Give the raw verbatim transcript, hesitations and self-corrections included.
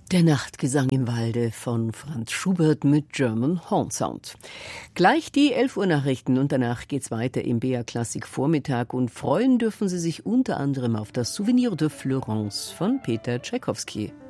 Der Nachtgesang im Walde von Franz Schubert mit German Horn Sound. Gleich die elf Uhr Nachrichten und danach geht's weiter im B R Klassik Vormittag und freuen dürfen Sie sich unter anderem auf das Souvenir de Fleurance von Peter Tschaikowski.